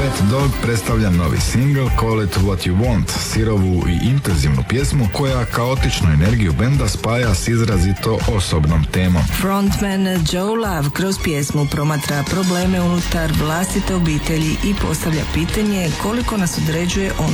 Pet Dog predstavlja novi single Call It What You Want, sirovu i intenzivnu pjesmu koja kaotičnu energiju benda spaja s izrazito osobnom temom. Frontman Joe Love kroz pjesmu promatra probleme unutar vlastite obitelji i postavlja pitanje koliko nas određuje